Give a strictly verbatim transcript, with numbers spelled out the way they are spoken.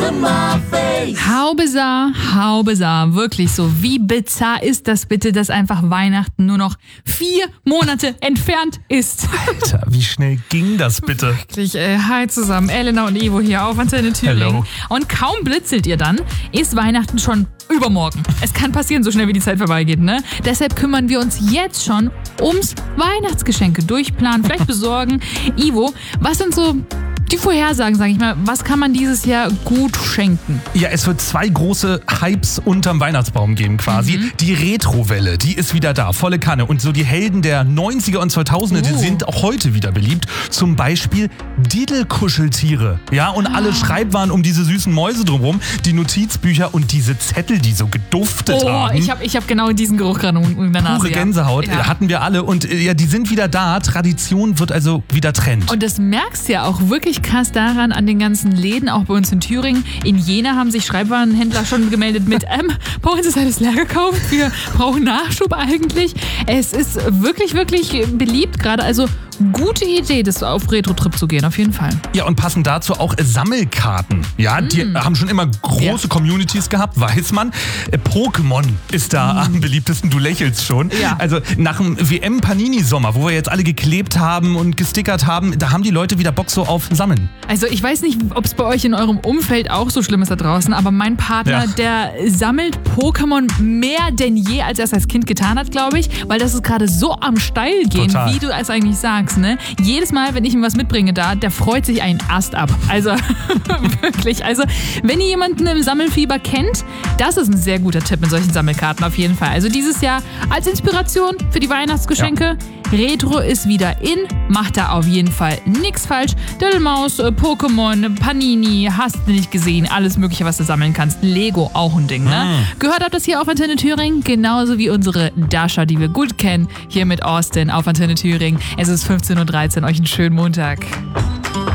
in my face. How bizarre, how bizarre. Wirklich so. Wie bizarr ist das bitte, dass einfach Weihnachten nur noch vier Monate entfernt ist? Alter, wie schnell ging das bitte? Wirklich, äh, hi zusammen. Elena und Ivo hier auf Antenne Thüringen. Hello. Und kaum blitzelt ihr dann, ist Weihnachten schon übermorgen. Es kann passieren, so schnell wie die Zeit vorbeigeht, ne? Deshalb kümmern wir uns jetzt schon ums Weihnachtsgeschenke durchplanen, vielleicht besorgen. Ivo, was sind so die Vorhersagen, sag ich mal, was kann man dieses Jahr gut schenken? Ja, es wird zwei große Hypes unterm Weihnachtsbaum geben quasi. Mhm. Die Retrowelle, die ist wieder da, volle Kanne. Und so die Helden der neunziger und zweitausender, oh. die sind auch heute wieder beliebt. Zum Beispiel Diddelkuscheltiere. Ja, und alle Schreibwaren um diese süßen Mäuse drumherum, die Notizbücher und diese Zettel, die so geduftet oh, haben. ich habe ich hab genau diesen Geruch gerade in der Nase. Pure Gänsehaut, ja. hatten wir alle. Und ja, die sind wieder da. Tradition wird also wieder Trend. Und das merkst du ja auch wirklich krass daran an den ganzen Läden, auch bei uns in Thüringen. In Jena haben sich Schreibwarenhändler schon gemeldet mit, ähm, bei uns ist alles leer gekauft, wir brauchen Nachschub eigentlich. Es ist wirklich, wirklich beliebt gerade, also gute Idee, das auf Retro-Trip zu gehen, auf jeden Fall. Ja, und passend dazu auch Sammelkarten. Ja, die mm. haben schon immer große ja. Communities gehabt, weiß man. Pokémon ist da mm. am beliebtesten, du lächelst schon. Ja. Also nach dem W M-Panini-Sommer, wo wir jetzt alle geklebt haben und gestickert haben, da haben die Leute wieder Bock so auf Sammeln. Also ich weiß nicht, ob es bei euch in eurem Umfeld auch so schlimm ist da draußen, aber mein Partner, ja. der sammelt Pokémon mehr denn je, als er es als Kind getan hat, glaube ich, weil das ist gerade so am Steil gehen, Total. wie du es eigentlich sagst. Ne? Jedes Mal, wenn ich ihm was mitbringe da, der freut sich einen Ast ab. Also wirklich. Also wenn ihr jemanden im Sammelfieber kennt, das ist ein sehr guter Tipp mit solchen Sammelkarten auf jeden Fall. Also dieses Jahr als Inspiration für die Weihnachtsgeschenke. Ja. Retro ist wieder in, macht da auf jeden Fall nichts falsch. Dödelmaus, Pokémon, Panini, hast du nicht gesehen, alles mögliche, was du sammeln kannst. Lego, auch ein Ding, ne? Mm. Gehört habt das hier auf Antenne Thüringen, genauso wie unsere Dasha, die wir gut kennen, hier mit Austin auf Antenne Thüringen. Es ist fünfzehn Uhr dreizehn, euch einen schönen Montag.